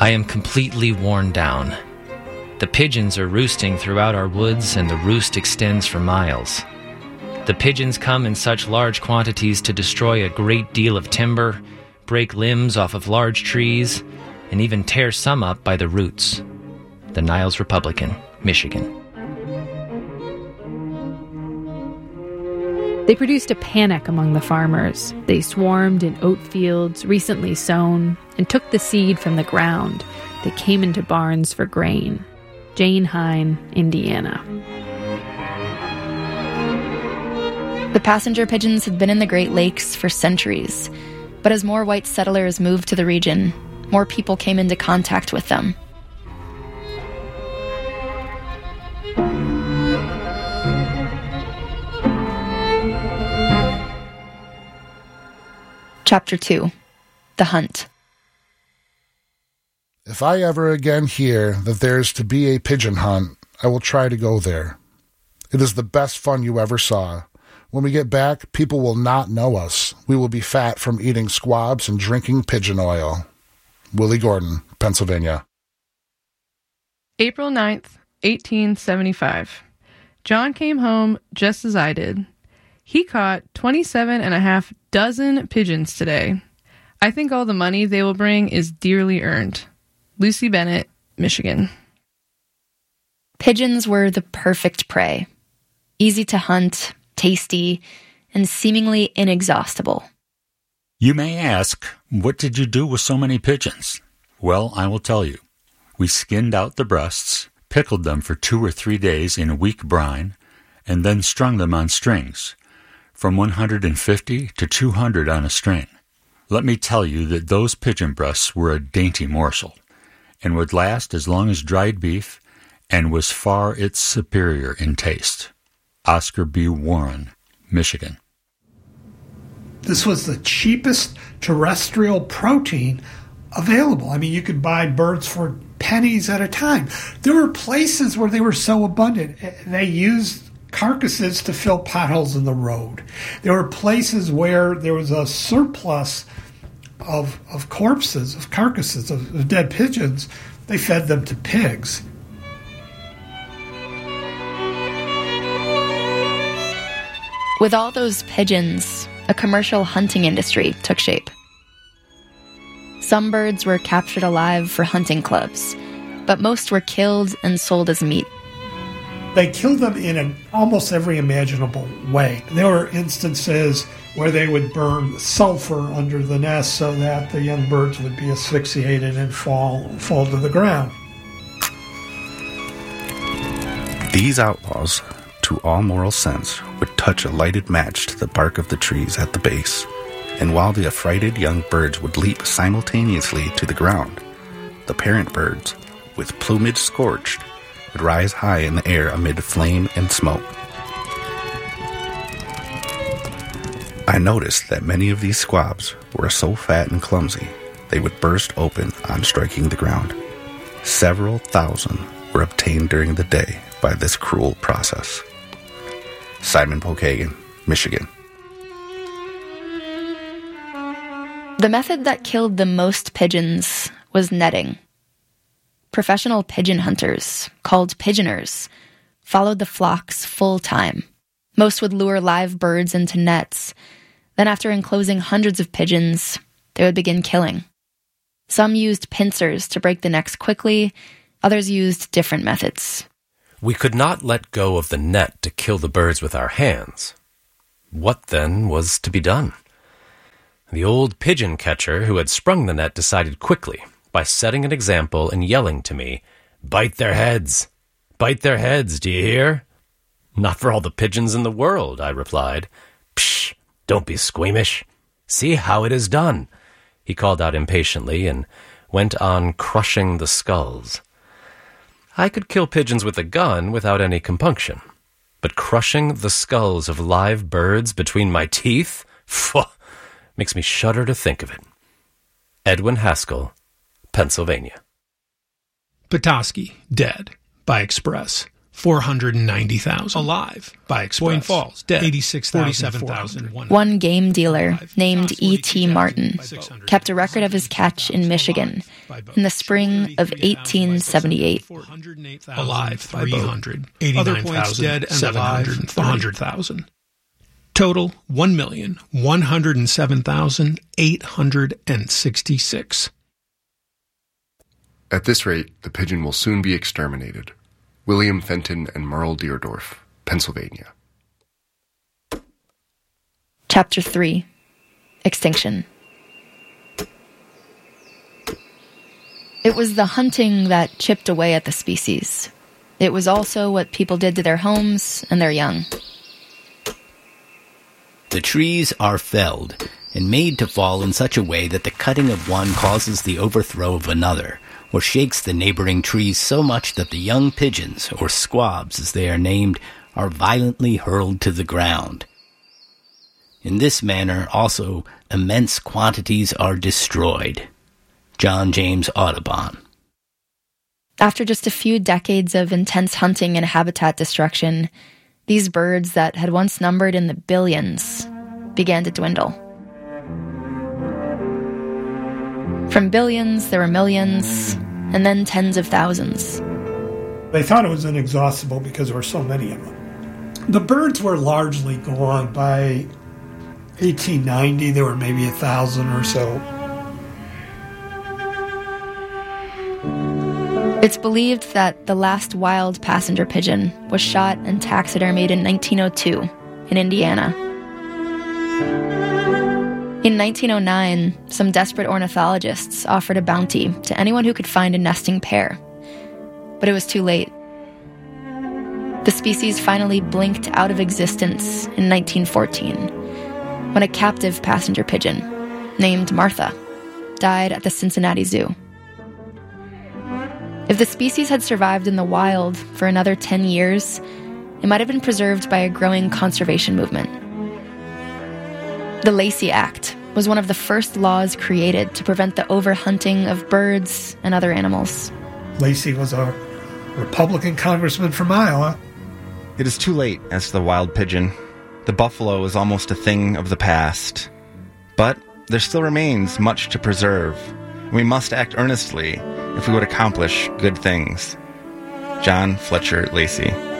I am completely worn down. The pigeons are roosting throughout our woods, and the roost extends for miles. The pigeons come in such large quantities to destroy a great deal of timber, break limbs off of large trees, and even tear some up by the roots. The Niles Republican, Michigan. They produced a panic among the farmers. They swarmed in oat fields recently sown and took the seed from the ground. They came into barns for grain. Jane Hine, Indiana. The passenger pigeons had been in the Great Lakes for centuries, but as more white settlers moved to the region, more people came into contact with them. Chapter 2. The Hunt. If I ever again hear that there is to be a pigeon hunt, I will try to go there. It is the best fun you ever saw. When we get back, people will not know us. We will be fat from eating squabs and drinking pigeon oil. Willie Gordon, Pennsylvania. April 9th, 1875. John came home just as I did. He caught 27.5 dozen pigeons today. I think all the money they will bring is dearly earned. Lucy Bennett, Michigan. Pigeons were the perfect prey. Easy to hunt, tasty, and seemingly inexhaustible. You may ask, what did you do with so many pigeons? Well, I will tell you. We skinned out the breasts, pickled them for 2 or 3 days in weak brine, and then strung them on strings, from 150 to 200 on a string. Let me tell you that those pigeon breasts were a dainty morsel, and would last as long as dried beef, and was far its superior in taste. Oscar B. Warren, Michigan. This was the cheapest terrestrial protein available. I mean, you could buy birds for pennies at a time. There were places where they were so abundant. They used carcasses to fill potholes in the road. There were places where there was a surplus of corpses, of carcasses, of dead pigeons. They fed them to pigs. With all those pigeons, a commercial hunting industry took shape. Some birds were captured alive for hunting clubs, but most were killed and sold as meat. They killed them in almost every imaginable way. There were instances where they would burn sulfur under the nest so that the young birds would be asphyxiated and fall to the ground. These outlaws, to all moral sense, would touch a lighted match to the bark of the trees at the base, and while the affrighted young birds would leap simultaneously to the ground, the parent birds, with plumage scorched, would rise high in the air amid flame and smoke. I noticed that many of these squabs were so fat and clumsy they would burst open on striking the ground. Several thousand were obtained during the day by this cruel process. Simon Pokagon, Michigan. The method that killed the most pigeons was netting. Professional pigeon hunters, called pigeoners, followed the flocks full time. Most would lure live birds into nets. Then after enclosing hundreds of pigeons, they would begin killing. Some used pincers to break the necks quickly, others used different methods. We could not let go of the net to kill the birds with our hands. What then was to be done? The old pigeon catcher who had sprung the net decided quickly, by setting an example and yelling to me, "Bite their heads! Bite their heads, do you hear?" "Not for all the pigeons in the world," I replied. "Psh, don't be squeamish. See how it is done," he called out impatiently and went on crushing the skulls. I could kill pigeons with a gun without any compunction, but crushing the skulls of live birds between my teeth? Phew, makes me shudder to think of it. Edwin Haskell, Pennsylvania. Petoskey, dead, by express, 490,000. Alive by Express. Boyne Falls, dead. 47,400. One game dealer named E.T. Martin kept a record of his catch in Michigan in the spring of 1878. Alive, 300. 89,000. Dead and alive, 100,000. Total, 1,107,866. At this rate, the pigeon will soon be exterminated. William Fenton and Merle Deardorff, Pennsylvania. Chapter 3. Extinction. It was the hunting that chipped away at the species. It was also what people did to their homes and their young. The trees are felled and made to fall in such a way that the cutting of one causes the overthrow of another, or shakes the neighboring trees so much that the young pigeons, or squabs as they are named, are violently hurled to the ground. In this manner also immense quantities are destroyed. John James Audubon. After just a few decades of intense hunting and habitat destruction, these birds that had once numbered in the billions began to dwindle. From billions, there were millions, and then tens of thousands. They thought it was inexhaustible because there were so many of them. The birds were largely gone. By 1890, there were maybe 1,000 or so. It's believed that the last wild passenger pigeon was shot and taxidermied in 1902 in Indiana. In 1909, some desperate ornithologists offered a bounty to anyone who could find a nesting pair. But it was too late. The species finally blinked out of existence in 1914, when a captive passenger pigeon, named Martha, died at the Cincinnati Zoo. If the species had survived in the wild for another 10 years, it might have been preserved by a growing conservation movement. The Lacey Act was one of the first laws created to prevent the overhunting of birds and other animals. Lacey was a Republican congressman from Iowa. It is too late as to the wild pigeon. The buffalo is almost a thing of the past. But there still remains much to preserve. We must act earnestly if we would accomplish good things. John Fletcher Lacey.